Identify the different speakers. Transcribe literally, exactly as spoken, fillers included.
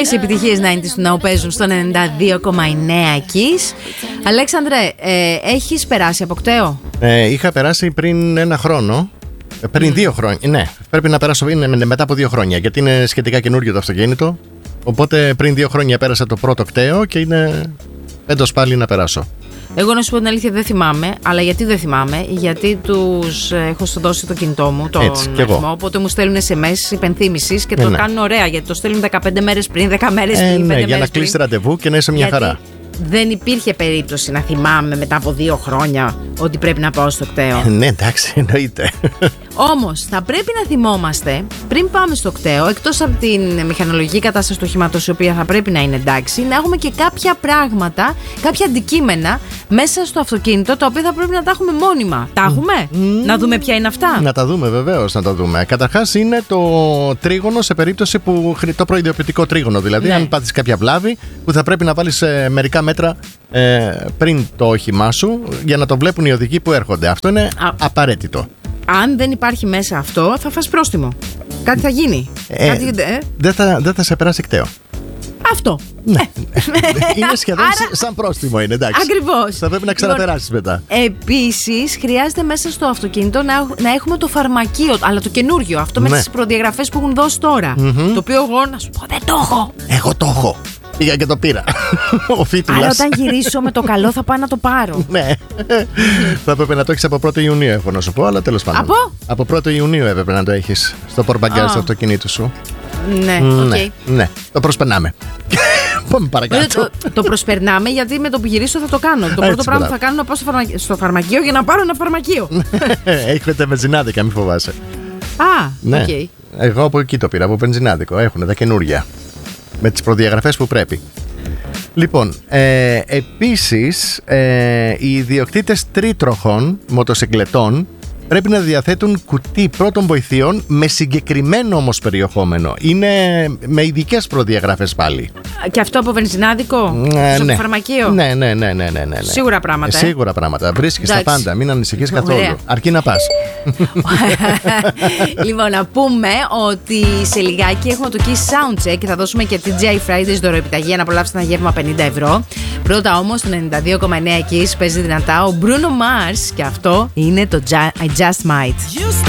Speaker 1: Όλες οι επιτυχίες ενενήντα του Now παίζουν στο ενενήντα δύο κόμμα εννέα Kiss. Αλέξανδρε, ε, έχεις περάσει από κταίο?
Speaker 2: Ε, είχα περάσει πριν ένα χρόνο. Πριν mm. δύο χρόνια. Ναι, πρέπει να περάσω. Είναι μετά από δύο χρόνια. Γιατί είναι σχετικά καινούριο το αυτοκίνητο. Οπότε πριν δύο χρόνια πέρασα το πρώτο κταίο και είναι έντος πάλι να περάσω.
Speaker 1: Εγώ να σου πω την αλήθεια δεν θυμάμαι. Αλλά γιατί δεν θυμάμαι? Γιατί τους έχω δώσει το κινητό μου, τον αριθμό. Οπότε μου στέλνουν ες εμ ες υπενθύμησης και το ναι. κάνουν ωραία. Γιατί το στέλνουν δεκαπέντε μέρες πριν, δέκα μέρες πριν.
Speaker 2: Ε, ναι,
Speaker 1: για
Speaker 2: να κλείσει ραντεβού και να είσαι μια
Speaker 1: γιατί
Speaker 2: χαρά.
Speaker 1: Δεν υπήρχε περίπτωση να θυμάμαι μετά από δύο χρόνια ότι πρέπει να πάω στο κταίο.
Speaker 2: Ναι, εντάξει, εννοείται.
Speaker 1: Όμως θα πρέπει να θυμόμαστε πριν πάμε στο κταίο, εκτός από την μηχανολογική κατάσταση του οχήματος, η οποία θα πρέπει να είναι εντάξει, να έχουμε και κάποια πράγματα, κάποια αντικείμενα μέσα στο αυτοκίνητο, τα οποία θα πρέπει να τα έχουμε μόνιμα. Τα έχουμε? Mm. Να δούμε ποια είναι αυτά.
Speaker 2: Να τα δούμε, βεβαίως, να τα δούμε. Καταρχάς είναι το τρίγωνο σε περίπτωση που. Το προειδιοποιητικό τρίγωνο, δηλαδή, ναι. αν πάθεις κάποια βλάβη, που θα πρέπει να βάλεις ε, μερικά μέτρα ε, πριν το όχημά σου για να το βλέπουν οι οδηγοί που έρχονται. Αυτό είναι Α. απαραίτητο.
Speaker 1: Αν δεν υπάρχει μέσα αυτό, θα φας πρόστιμο. Κάτι θα γίνει.
Speaker 2: Ε,
Speaker 1: Κάτι, ε.
Speaker 2: Δεν θα, δεν θα σε περάσει κταίο.
Speaker 1: Αυτό.
Speaker 2: Ναι. Είναι σχεδόν άρα... σαν πρόστιμο, είναι εντάξει.
Speaker 1: Ακριβώς.
Speaker 2: Θα πρέπει να ξαναπεράσεις μετά.
Speaker 1: Επίσης, χρειάζεται μέσα στο αυτοκίνητο να, να έχουμε το φαρμακείο, αλλά το καινούριο. Αυτό ναι. με τις προδιαγραφές που έχουν δώσει τώρα. Mm-hmm. Το οποίο εγώ να σου πω δεν το έχω.
Speaker 2: Εγώ το έχω. Πήγα και το πήρα. Ο φίτουλας.
Speaker 1: Άρα όταν γυρίσω με το καλό θα πάω να το πάρω.
Speaker 2: Ναι. Θα έπρεπε να το έχεις από πρώτο Ιουνίου, έχω να σου πω, αλλά τέλος πάντων.
Speaker 1: Από?
Speaker 2: Από πρώτο Ιουνίου έπρεπε να το έχεις στο πορμπαγκάζ του αυτοκινήτου σου.
Speaker 1: Ναι, οκ.
Speaker 2: Ναι, ναι, το προσπερνάμε. Πάμε παρακάτω.
Speaker 1: Το, το προσπερνάμε γιατί με το που γυρίσω θα το κάνω. Το πρώτο πράγμα που θα κάνω είναι να πάω στο, φαρμακείο, στο φαρμακείο για να πάρω ένα φαρμακείο.
Speaker 2: Έχετε βενζινάδικα, μην φοβάσαι.
Speaker 1: Α,
Speaker 2: ναι.
Speaker 1: Okay.
Speaker 2: Εγώ από εκεί το πήρα, από βενζινάδικο. Έχουν τα καινούρια. Με τις προδιαγραφές που πρέπει. Λοιπόν, ε, επίσης ε, οι ιδιοκτήτες τρίτροχων μοτοσυκλετών πρέπει να διαθέτουν κουτί πρώτων βοηθειών με συγκεκριμένο όμως περιεχόμενο. Είναι με ειδικές προδιαγραφές πάλι.
Speaker 1: Και αυτό από βενζινάδικο,
Speaker 2: ναι,
Speaker 1: στο
Speaker 2: ναι.
Speaker 1: φαρμακείο.
Speaker 2: Ναι, ναι, ναι, ναι, ναι, ναι.
Speaker 1: Σίγουρα πράγματα.
Speaker 2: Ε, σίγουρα πράγματα. Βρίσκεις τα πάντα, μην ανησυχείς καθόλου.
Speaker 1: Ωραία.
Speaker 2: Αρκεί να πας.
Speaker 1: Λοιπόν, να πούμε ότι σε λιγάκι έχουμε το Kiss Soundcheck και θα δώσουμε και τι τζέι άι Fridays δωροεπιταγή να απολαύσετε ένα γεύμα πενήντα ευρώ. Πρώτα όμως, το ενενήντα δύο κόμμα εννέα Kiss παίζει δυνατά ο Bruno Mars και αυτό είναι το I Just Might.